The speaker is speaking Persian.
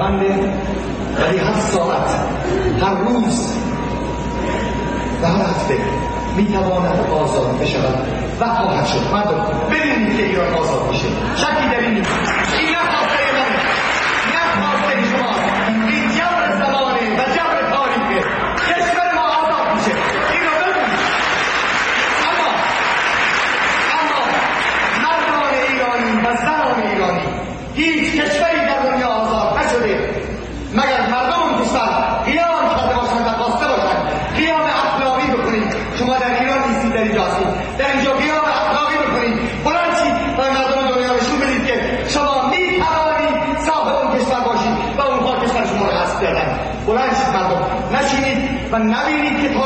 ثروتمنده ولی هر ساعت، هر روز و هر هفته میتواند آزاد بشود و خواهد شد. مردم ببینید که ایران آزاد میشه، شکی در این نیست. این نه خواسته منه، نه خواسته شماست، این جبر زمانه و جبر تاریخه. کشور ما آزاد میشه، این رو ببینید. اما مردان ایرانی و زنان ایرانی، هیچ کشوری در دنیا آزاد نشده مگر مردم اون کشور قیام کرده باشند و خواسته باشند. قیام اخلاقی بکنید. شما در ایران نیستید، در اینجا هستید، در اینجا قیام اخلاقی بکنید. بلند شید و مردم دنیا نشون بدید که شما میتوانید صاحب اون کشور باشید و اونها کشور شما رو حذف کردن. بلند شید مردم، نشینید و نبینید که